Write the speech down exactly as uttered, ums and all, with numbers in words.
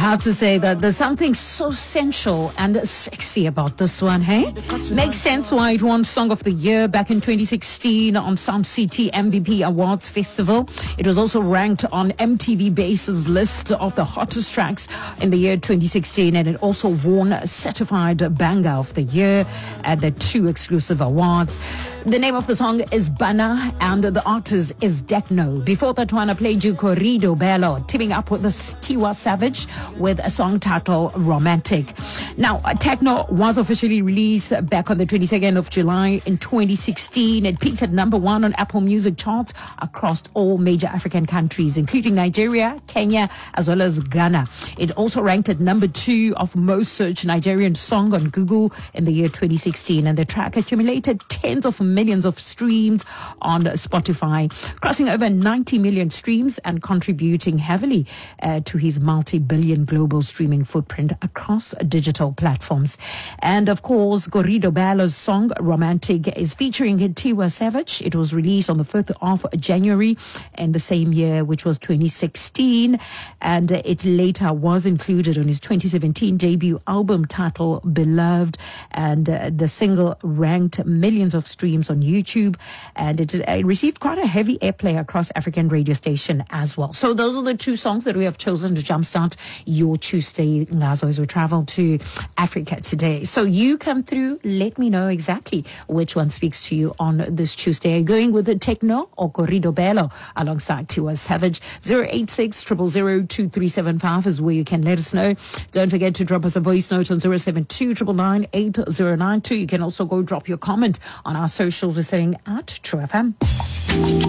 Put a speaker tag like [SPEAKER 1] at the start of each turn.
[SPEAKER 1] have to say that there's something so sensual and sexy about this one, hey? Makes sense why it won Song of the Year back in twenty sixteen on Sound City M V P Awards Festival. It was also ranked on M T V Base's list of the hottest tracks in the year twenty sixteen, and it also won Certified Banger of the Year at the two exclusive awards. The name of the song is Bana and the artist is Dekno. Before that one, I played you Corrido Bello teaming up with the Tiwa Savage with a song titled Romantic. Now, Techno was officially released back on the twenty-second of July in twenty sixteen. It peaked at number one on Apple Music charts across all major African countries, including Nigeria, Kenya, as well as Ghana. It also ranked at number two of most searched Nigerian song on Google in the year twenty sixteen. And the track accumulated tens of millions of streams on Spotify, crossing over ninety million streams and contributing heavily uh, to his multi-billion global streaming footprint across digital platforms. And of course, Corrido Bello's song Romantic is featuring Tiwa Savage. It was released on the fifth of January in the same year, which was twenty sixteen. And it later was included on his twenty seventeen debut album titled Beloved. And uh, the single ranked millions of streams on YouTube, and it, it received quite a heavy airplay across African radio station as well. So those are the two songs that we have chosen to jumpstart your Tuesday, Ngazo, as we travel to Africa today. So you come through, let me know exactly which one speaks to you on this Tuesday. Are you going with the Techno or Corrido Bello alongside Tiwa Savage? zero eight six, zero zero zero, two three seven five is where you can let us know. Don't forget to drop us a voice note on zero seven two, nine nine nine, eight zero nine two. You can also go drop your comment on our socials. We're saying at True F M.